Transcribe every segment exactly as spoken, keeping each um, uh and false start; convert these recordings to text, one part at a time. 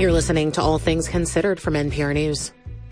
You're listening to All Things Considered from N P R News.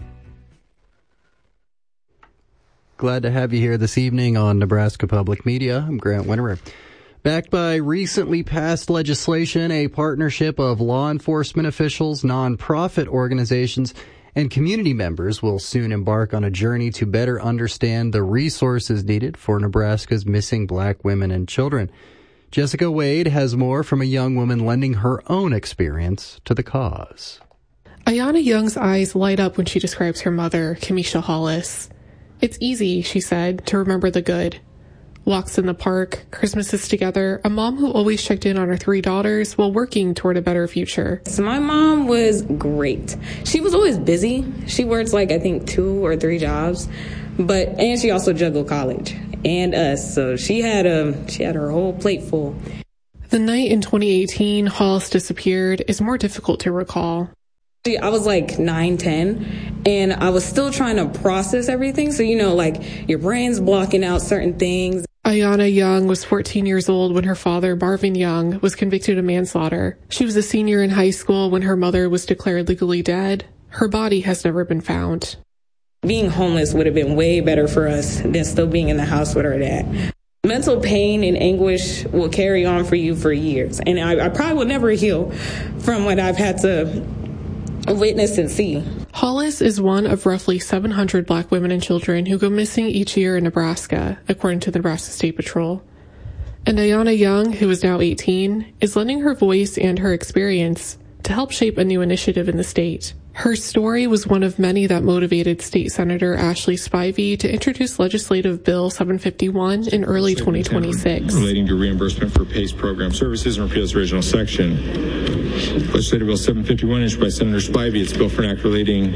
Glad to have you here this evening on Nebraska Public Media. I'm Grant Winterer. Backed by recently passed legislation, a partnership of law enforcement officials, nonprofit organizations, and community members will soon embark on a journey to better understand the resources needed for Nebraska's missing black women and children. Jessica Wade has more from a young woman lending her own experience to the cause. Ayana Young's eyes light up when she describes her mother, Kamisha Hollis. It's easy, she said, to remember the good. Walks in the park, Christmases together, a mom who always checked in on her three daughters while working toward a better future. So my mom was great. She was always busy. She worked like, I think, two or three jobs. But, and she also juggled college and us. So she had a, she had her whole plate full. The night in twenty eighteen Hollis disappeared is more difficult to recall. I was like nine, ten, and I was still trying to process everything. So, you know, like your brain's blocking out certain things. Ayana Young was fourteen years old when her father, Marvin Young, was convicted of manslaughter. She was a senior in high school when her mother was declared legally dead. Her body has never been found. Being homeless would have been way better for us than still being in the house with her dad. Mental pain and anguish will carry on for you for years. And I, I probably will never heal from what I've had to witness and see. Hollis is one of roughly seven hundred black women and children who go missing each year in Nebraska, according to the Nebraska State Patrol. And Ayana Young, who is now eighteen, is lending her voice and her experience to help shape a new initiative in the state. Her story was one of many that motivated State Senator Ashley Spivey to introduce Legislative Bill seven fifty-one in early twenty twenty-six. Relating to reimbursement for PACE program services and repeal its original section. Legislative Bill seven fifty-one, introduced by Senator Spivey. It's a bill for an act relating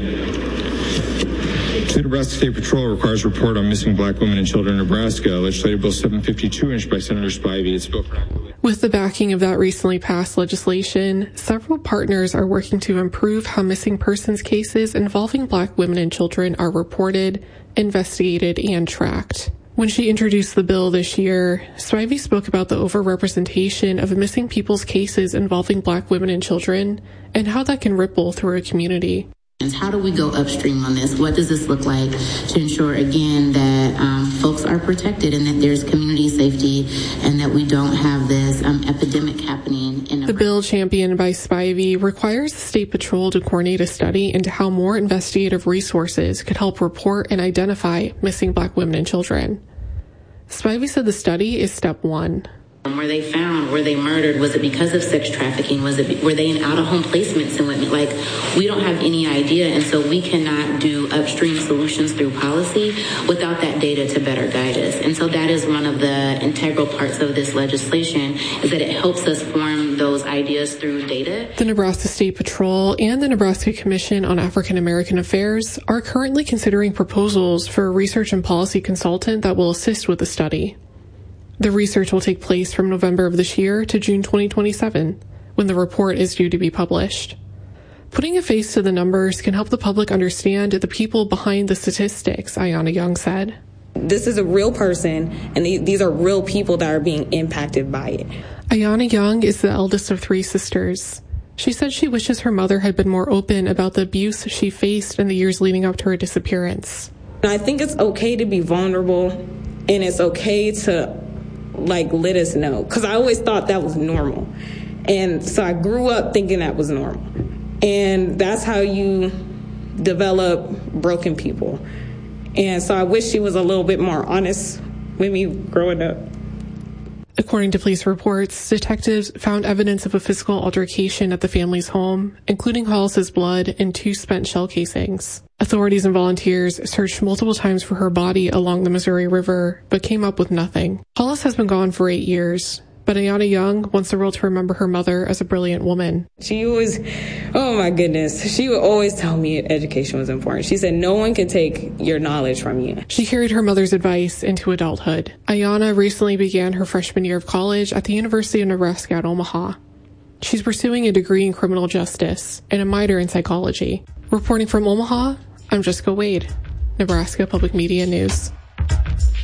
to the Nebraska State Patrol, requires a report on missing black women and children in Nebraska. Legislative Bill seven fifty-two, introduced by Senator Spivey. It's a bill for an act relating. With the backing of that recently passed legislation, several partners are working to improve how missing persons cases involving black women and children are reported, investigated, and tracked. When she introduced the bill this year, Spivey spoke about the overrepresentation of missing people's cases involving black women and children and how that can ripple through a community. How do we go upstream on this? What does this look like to ensure, again, that um, folks are protected and that there's community safety and that we don't have this um, epidemic happening? In the bill championed by Spivey requires the State Patrol to coordinate a study into how more investigative resources could help report and identify missing black women and children. Spivey said the study is step one. Were they found? Were they murdered? Was it because of sex trafficking? Was it? Were they in out-of-home placements and whatnot? Like, we don't have any idea, and so we cannot do upstream solutions through policy without that data to better guide us. And so that is one of the integral parts of this legislation, is that it helps us form those ideas through data. The Nebraska State Patrol and the Nebraska Commission on African American Affairs are currently considering proposals for a research and policy consultant that will assist with the study. The research will take place from November of this year to June twenty twenty-seven, when the report is due to be published. Putting a face to the numbers can help the public understand the people behind the statistics, Ayana Young said. This is a real person, and these are real people that are being impacted by it. Ayana Young is the eldest of three sisters. She said she wishes her mother had been more open about the abuse she faced in the years leading up to her disappearance. I think it's okay to be vulnerable, and it's okay to like let us know, because I always thought that was normal, and so I grew up thinking that was normal, and that's how you develop broken people. And so I wish she was a little bit more honest with me growing up. According to police reports, detectives found evidence of a physical altercation at the family's home, including Hollis's blood and two spent shell casings. Authorities and volunteers searched multiple times for her body along the Missouri River, but came up with nothing. Hollis has been gone for eight years, but Ayana Young wants the world to remember her mother as a brilliant woman. She was, oh my goodness, she would always tell me education was important. She said, no one can take your knowledge from you. She carried her mother's advice into adulthood. Ayana recently began her freshman year of college at the University of Nebraska at Omaha. She's pursuing a degree in criminal justice and a minor in psychology. Reporting from Omaha, I'm Jessica Wade, Nebraska Public Media News.